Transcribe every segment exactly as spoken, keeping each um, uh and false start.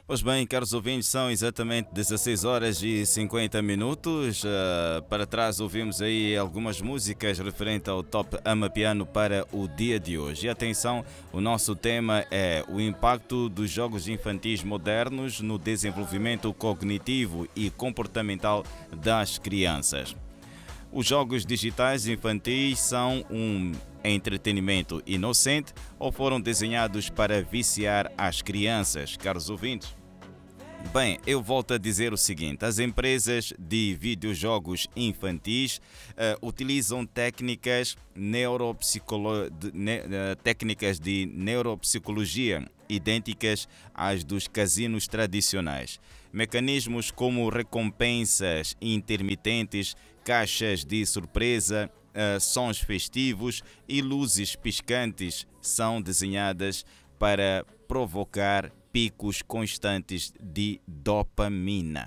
Pois bem, caros ouvintes, são exatamente dezasseis horas e cinquenta minutos. Uh, para trás ouvimos aí algumas músicas referentes ao Top Amapiano para o dia de hoje. E atenção, o nosso tema é o impacto dos jogos infantis modernos no desenvolvimento cognitivo e comportamental das crianças. Os jogos digitais infantis são um entretenimento inocente ou foram desenhados para viciar as crianças, caros ouvintes? Bem, eu volto a dizer o seguinte: as empresas de videojogos infantis uh, utilizam técnicas, neuropsicolo... de, ne... uh, técnicas de neuropsicologia idênticas às dos casinos tradicionais. Mecanismos como recompensas intermitentes, caixas de surpresa, uh, sons festivos e luzes piscantes são desenhadas para provocar picos constantes de dopamina.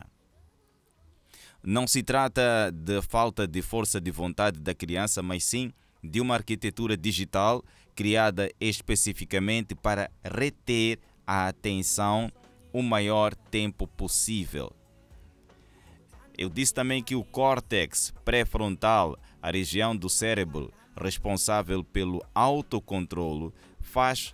Não se trata de falta de força de vontade da criança, mas sim de uma arquitetura digital criada especificamente para reter a atenção o maior tempo possível. Eu disse também que o córtex pré-frontal, a região do cérebro responsável pelo autocontrolo, faz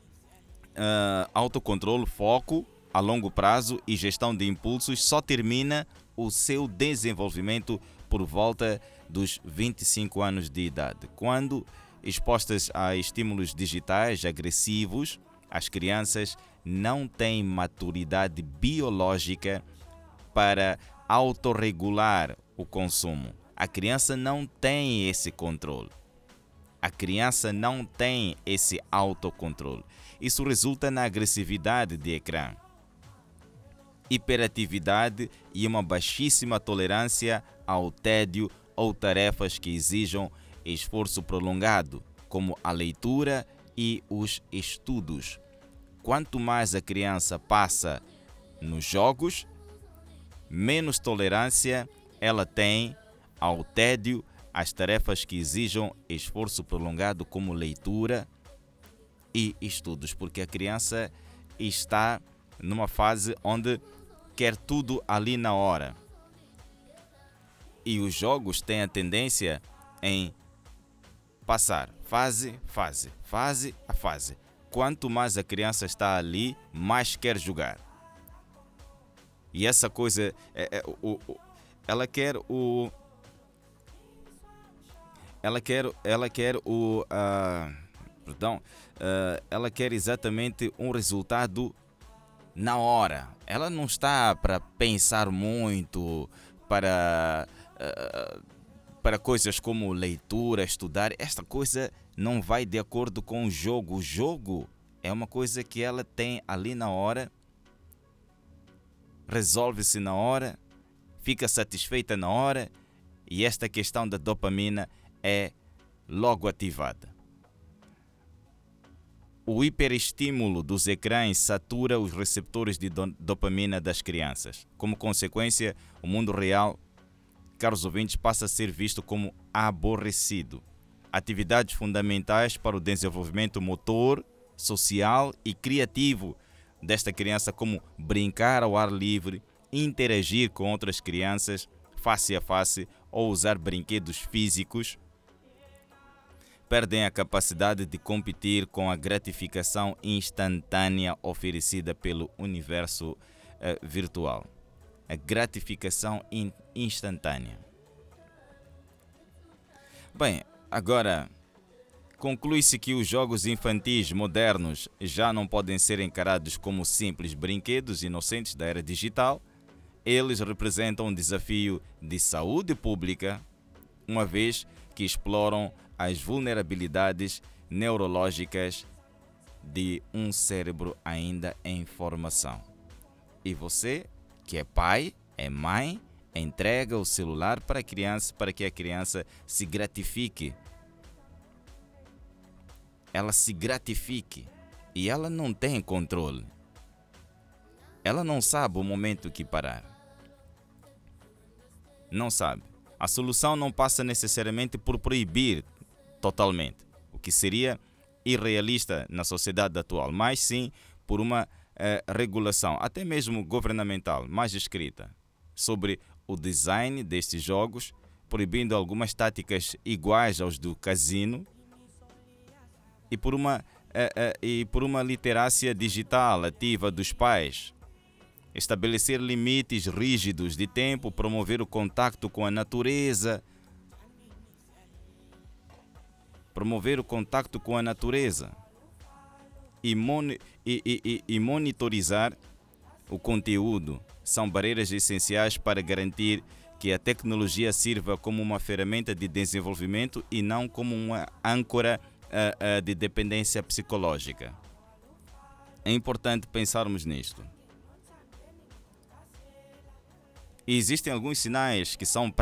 uh, autocontrolo, foco a longo prazo e gestão de impulsos, só termina o seu desenvolvimento por volta dos vinte e cinco anos de idade. Quando expostas a estímulos digitais agressivos, as crianças não têm maturidade biológica para autorregular o consumo. A criança não tem esse controle. A criança não tem esse autocontrole. Isso resulta na agressividade de ecrã, hiperatividade e uma baixíssima tolerância ao tédio ou tarefas que exijam esforço prolongado, como a leitura e os estudos. Quanto mais a criança passa nos jogos, menos tolerância ela tem ao tédio, às tarefas que exijam esforço prolongado, como leitura e estudos, porque a criança está numa fase onde quer tudo ali na hora. E os jogos têm a tendência em passar fase, fase, fase a fase. Quanto mais a criança está ali, mais quer jogar. E essa coisa, é, é, o, o, ela quer o, ela quer, ela quer o, uh, perdão, uh, ela quer exatamente um resultado na hora. Ela não está para pensar muito, para uh, para coisas como leitura, estudar. Esta coisa não vai de acordo com o jogo. O jogo é uma coisa que ela tem ali na hora, resolve-se na hora, fica satisfeita na hora, e esta questão da dopamina é logo ativada. O hiperestímulo dos ecrãs satura os receptores de dopamina das crianças. Como consequência, o mundo real, caros ouvintes, passa a ser visto como aborrecido. Atividades fundamentais para o desenvolvimento motor, social e criativo desta criança, como brincar ao ar livre, interagir com outras crianças face a face ou usar brinquedos físicos, perdem a capacidade de competir com a gratificação instantânea oferecida pelo universo uh, virtual. A gratificação in- instantânea. Bem, agora conclui-se que os jogos infantis modernos já não podem ser encarados como simples brinquedos inocentes da era digital. Eles representam um desafio de saúde pública, uma vez que exploram as vulnerabilidades neurológicas de um cérebro ainda em formação. E você, que é pai, é mãe, entrega o celular para a criança para que a criança se gratifique. Ela se gratifique e ela não tem controle. Ela não sabe o momento que parar. Não sabe. A solução não passa necessariamente por proibir totalmente, o que seria irrealista na sociedade atual, mas sim por uma eh, regulação, até mesmo governamental, mais escrita, sobre o design destes jogos, proibindo algumas táticas iguais aos do casino e por uma, eh, eh, e por uma literacia digital ativa dos pais. Estabelecer limites rígidos de tempo, promover o contacto com a natureza, promover o contacto com a natureza e, moni- e, e, e, e monitorizar o conteúdo são barreiras essenciais para garantir que a tecnologia sirva como uma ferramenta de desenvolvimento e não como uma âncora uh, uh, de dependência psicológica. É importante pensarmos nisto. E existem alguns sinais que são